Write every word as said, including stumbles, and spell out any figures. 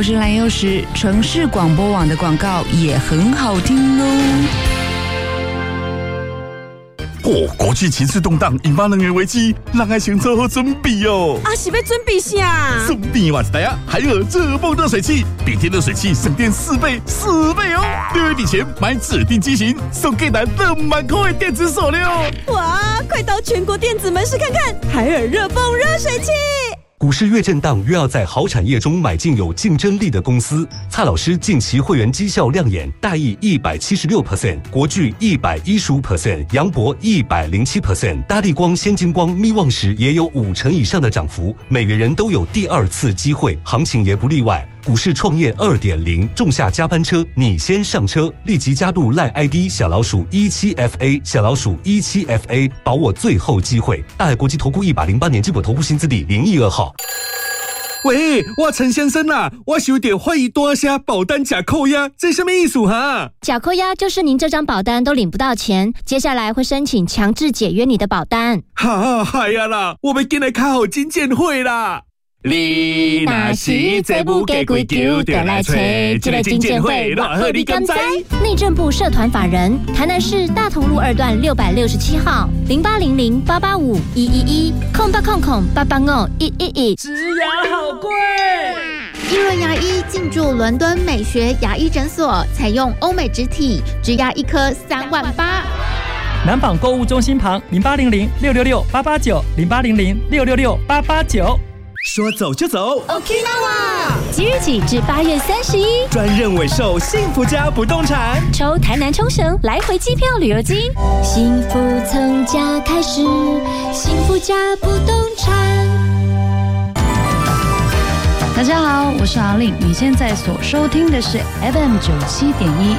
我是蓝幼时。城市广播网的广告也很好听哦。 哦，国际情势动荡，引发能源危机，让爱先做好准备哦。 啊，是要准备啥？ 准备哇塞啊！海尔热泵热水器，比天热水器省电四倍，四倍哦！六月底前买指定机型，送给咱两万块的电子锁链哦！ 哇，快到全国电子门市看看，海尔热泵热水器。 股市越震荡，越要在好产业中买进有竞争力的公司。蔡老师近期会员绩效亮眼，大益一百七十六 percent， 国巨一百一十五 percent， 杨博一百零七 percent， 大立光、先金光、密旺时也有五成以上的涨幅，每个人都有第二次机会，行情也不例外。股市创业 二点零， 仲夏加班车，你先上车，立即加入 赖 I D 小老鼠一七 F A 小老鼠一七 F A， 把握最后机会。大海国际投顾一百零八年基本投顾新字第零一二号。 喂，我陈先生啊，我收到怀疑大声保单假扣押，这什么意思哈？ 假扣押就是您这张保单都领不到钱，接下来会申请强制解约你的保单。 哈，嗨呀啦，我们进来看好金建会啦。 你若是再不给规矩，就来找这个金建会，偌好你敢知？ 内政部社团法人，台南市大同路二段六百六十七号，零八零零八八五一一一，空八空空八八五一一一。 植牙好贵。 一轮牙医进驻伦敦美学牙医诊所，采用欧美植体，植牙一颗三万八。 南纺购物中心旁零八零零六六六八八九零八零零六六六八八九。 说走就走 ，Okinawa！ 即日起至八月三十一， 专任委售幸福家不动产， 抽台南冲绳来回机票旅游金，幸福从家开始，幸福家不动产。 大家好，我是阿令，你现在所收听的是 F M 九七点一